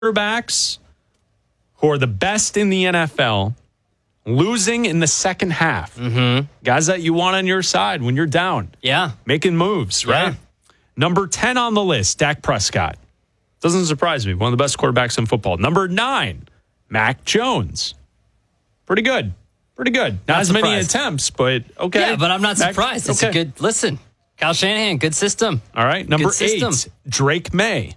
quarterbacks who are the best in the NFL losing in the second half. Mm-hmm. Guys that you want on your side when you're down. Yeah. Making moves, right? Yeah. Number 10 on the list, Dak Prescott. Doesn't surprise me. One of the best quarterbacks in football. Number 9, Mac Jones. Pretty good. Not as many attempts, but okay. Yeah, but I'm not surprised. It's a good, listen, Kyle Shanahan, good system. All right. Number 8, Drake May.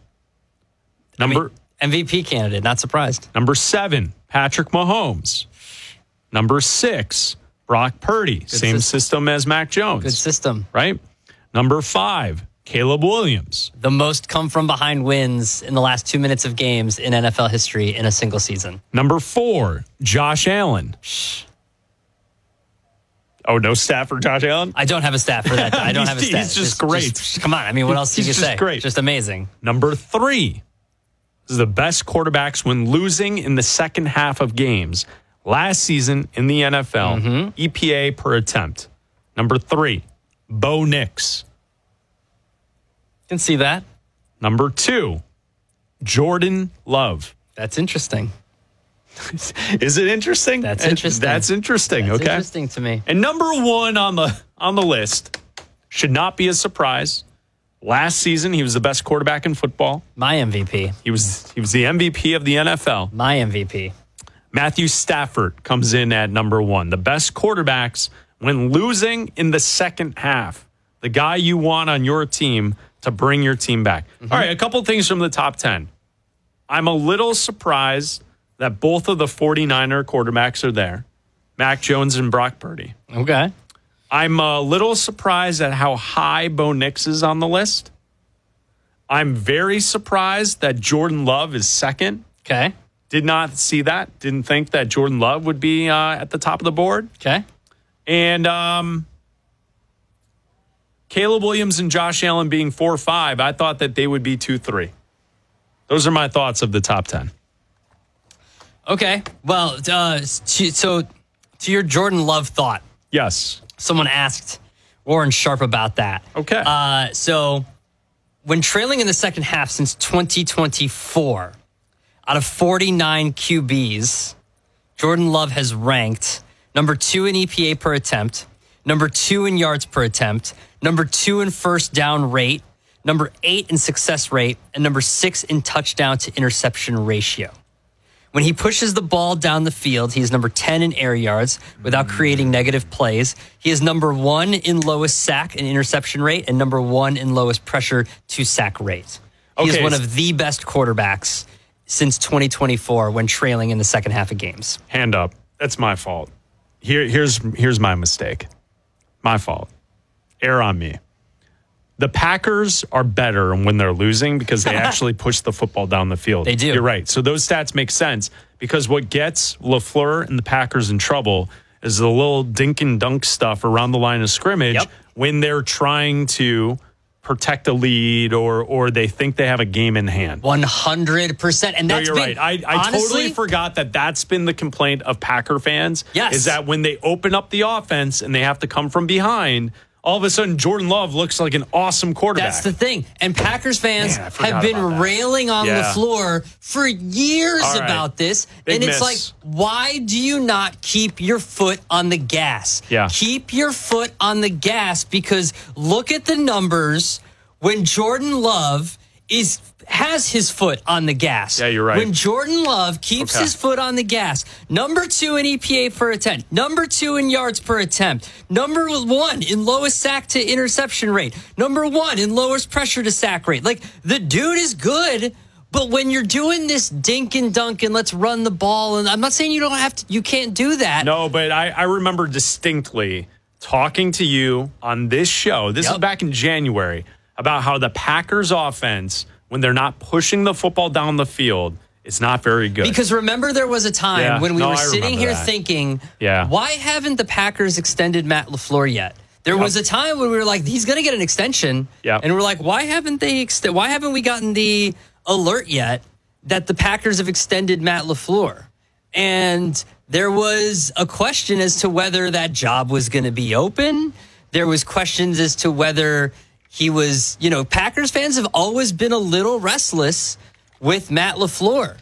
MVP candidate, not surprised. Number 7, Patrick Mahomes. Number 6, Brock Purdy. Same system as Mac Jones. Good system. Right? Number 5, Caleb Williams. The most come from behind wins in the last 2 minutes of games in NFL history in a single season. Number 4, Josh Allen. Oh, no stat for Josh Allen? I don't have a stat for that. I don't have a stat. He's just great. Come on. I mean, what else can you say? Great. Just amazing. Number 3 is the best quarterbacks when losing in the second half of games. Last season in the NFL, EPA per attempt. Number 3, Bo Nix. Can see that. Number 2, Jordan Love. That's interesting. Is it interesting? That's interesting. That's interesting. That's okay. Interesting to me. And number 1 on the list should not be a surprise. Last season, he was the best quarterback in football. My MVP. He was the MVP of the NFL. My MVP. Matthew Stafford comes in at number 1. The best quarterbacks when losing in the second half. The guy you want on your team to bring your team back. All right, a couple things from the top 10. I'm a little surprised that both of the 49er quarterbacks are there. Mac Jones and Brock Purdy. Okay. I'm a little surprised at how high Bo Nix is on the list. I'm very surprised that Jordan Love is second. Okay. Did not see that. Didn't think that Jordan Love would be at the top of the board. Okay. And Caleb Williams and Josh Allen being 4-5, I thought that they would be 2-3. Those are my thoughts of the top 10. Okay. Well, so to your Jordan Love thought. Yes. Someone asked Warren Sharp about that. Okay. So when trailing in the second half since 2024, out of 49 QBs, Jordan Love has ranked number 2 in EPA per attempt, number 2 in yards per attempt, number 2 in first down rate, number 8 in success rate, and number 6 in touchdown to interception ratio. When he pushes the ball down the field, he is number 10 in air yards without creating negative plays. He is number 1 in lowest sack and interception rate and number 1 in lowest pressure to sack rate. He is one of the best quarterbacks since 2024 when trailing in the second half of games. Hand up. That's my fault. Here's my mistake. My fault. Err on me. The Packers are better when they're losing because they actually push the football down the field. They do. You're right. So those stats make sense because what gets LaFleur and the Packers in trouble is the little dink and dunk stuff around the line of scrimmage when they're trying to protect a lead or they think they have a game in hand. 100%. And that's you're right. I totally forgot that's been the complaint of Packer fans. Yes. Is that when they open up the offense and they have to come from behind, all of a sudden, Jordan Love looks like an awesome quarterback. That's the thing. And Packers fans have been railing on LaFleur for years about this. Big and it's miss. like, why do you not keep your foot on the gas? Yeah. Keep your foot on the gas because look at the numbers when Jordan Love has his foot on the gas. Yeah, you're right. When Jordan Love keeps his foot on the gas, number 2 in EPA per attempt, number 2 in yards per attempt, number 1 in lowest sack to interception rate, number 1 in lowest pressure to sack rate. Like, the dude is good, but when you're doing this dink and dunk and let's run the ball, and I'm not saying you can't do that. No, but I remember distinctly talking to you on this show, this is back in January, about how the Packers offense, when they're not pushing the football down the field, it's not very good. Because remember, there was a time when we were sitting here thinking, why haven't the Packers extended Matt LaFleur yet? There was a time when we were like, he's going to get an extension. And we're like, why haven't we gotten the alert yet that the Packers have extended Matt LaFleur? And there was a question as to whether that job was going to be open. There was questions as to whether he was, Packers fans have always been a little restless with Matt LaFleur.